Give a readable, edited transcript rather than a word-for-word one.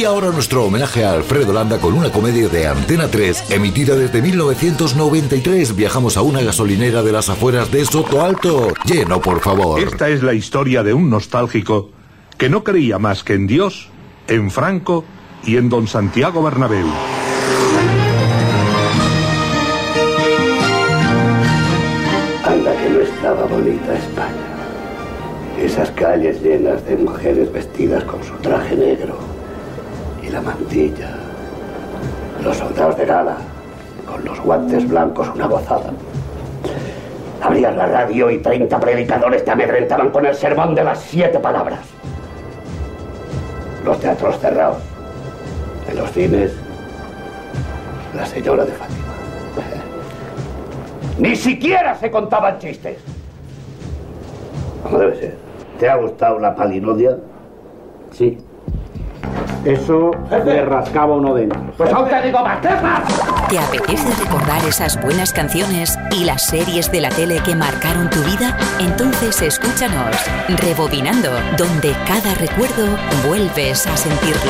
Y ahora nuestro homenaje a Alfredo Landa con una comedia de Antena 3, emitida desde 1993. Viajamos a una gasolinera de las afueras de Soto Alto. Lleno, por favor. Esta es la historia de un nostálgico que no creía más que en Dios, en Franco y en don Santiago Bernabéu. Anda que no estaba bonita España. Esas calles llenas de mujeres vestidas con su traje negro y la mantilla. Los soldados de gala, con los guantes blancos, una gozada. Abrías la radio y 30 predicadores te amedrentaban con el sermón de las 7 palabras. Los teatros cerrados. En los cines, la señora de Fátima. Ni siquiera se contaban chistes. ¿Cómo debe ser? ¿Te ha gustado la palinodia? Sí. Eso le rascaba uno dentro. Pues aún te digo más, ¿Te apetece recordar esas buenas canciones y las series de la tele que marcaron tu vida? Entonces escúchanos Rebobinando, donde cada recuerdo vuelves a sentirlo.